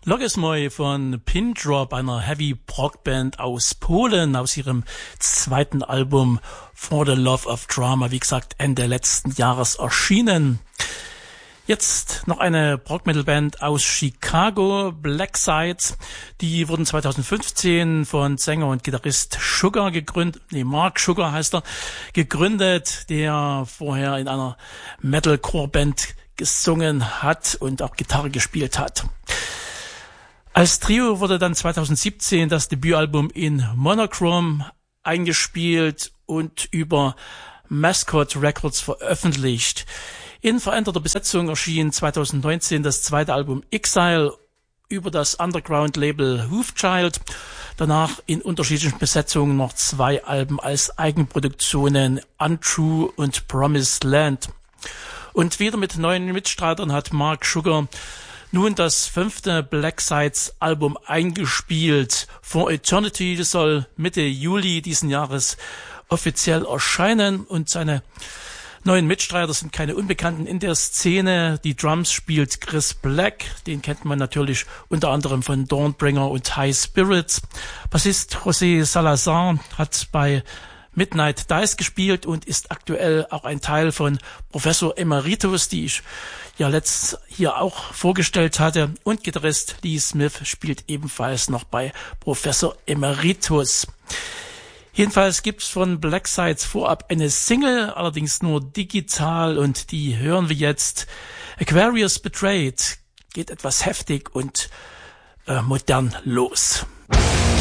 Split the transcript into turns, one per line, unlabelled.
Logismoi von Pin Drop, einer Heavy-Prog-Band aus Polen, aus ihrem zweiten Album For the Love of Drama, wie gesagt, Ende letzten Jahres erschienen. Jetzt noch eine Prog-Metal-Band aus Chicago, Black Sides. Die wurden 2015 von Sänger und Gitarrist Sugar gegründet, Mark Sugar heißt er, gegründet, der vorher in einer Metalcore-Band gesungen hat und auch Gitarre gespielt hat. Als Trio wurde dann 2017 das Debütalbum in Monochrome eingespielt und über Mascot Records veröffentlicht. In veränderter Besetzung erschien 2019 das zweite Album Exile über das Underground-Label Hoofchild. Danach in unterschiedlichen Besetzungen noch 2 Alben als Eigenproduktionen, Untrue und Promised Land. Und wieder mit neuen Mitstreitern hat Mark Sugar nun das 5. Black Sides Album eingespielt. For Eternity soll Mitte Juli diesen Jahres offiziell erscheinen und seine neuen Mitstreiter sind keine Unbekannten in der Szene. Die Drums spielt Chris Black, den kennt man natürlich unter anderem von Dawnbringer und High Spirits. Bassist José Salazar hat bei Midnight Dice gespielt und ist aktuell auch ein Teil von Professor Emeritus, die ich ja letztens hier auch vorgestellt hatte. Und Gitarrist Lee Smith spielt ebenfalls noch bei Professor Emeritus. Jedenfalls gibt's von Black Sides vorab eine Single, allerdings nur digital, und die hören wir jetzt. Aquarius Betrayed geht etwas heftig und modern los.